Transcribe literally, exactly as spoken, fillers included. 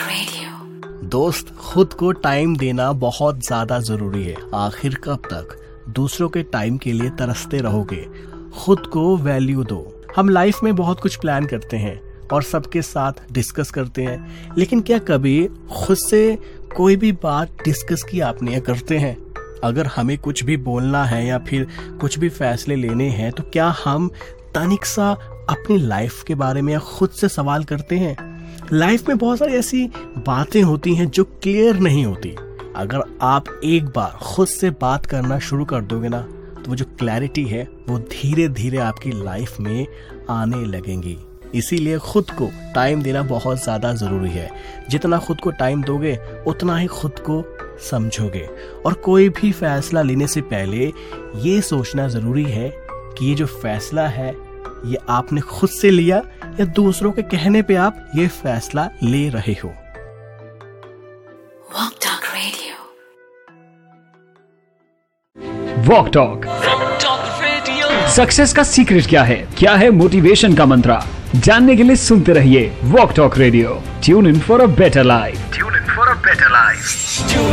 दोस्त, खुद को टाइम देना बहुत ज्यादा जरूरी है। आखिर कब तक दूसरों के टाइम के लिए तरसते रहोगे? खुद को वैल्यू दो। हम लाइफ में बहुत कुछ प्लान करते हैं और सबके साथ डिस्कस करते हैं, लेकिन क्या कभी खुद से कोई भी बात डिस्कस की आपने करते हैं? अगर हमें कुछ भी बोलना है या फिर कुछ भी फैसले लेने हैं तो क्या हम तनिक सा अपनी लाइफ के बारे में खुद से सवाल करते हैं? लाइफ में बहुत सारी ऐसी बातें होती हैं जो क्लियर नहीं होती। अगर आप एक बार खुद से बात करना शुरू कर दोगे ना, तो वो जो क्लैरिटी है वो धीरे धीरे आपकी लाइफ में आने लगेंगी। इसीलिए खुद को टाइम देना बहुत ज्यादा जरूरी है। जितना खुद को टाइम दोगे उतना ही खुद को समझोगे। और कोई भी फैसला लेने से पहले ये सोचना जरूरी है कि ये जो फैसला है ये आपने खुद से लिया या दूसरों के कहने पे आप ये फैसला ले रहे हो। Walk talk radio. Walk talk success का सीक्रेट क्या है? क्या है मोटिवेशन का मंत्र? जानने के लिए सुनते रहिए walk talk radio. Tune in for a better life. Tune in for a better life.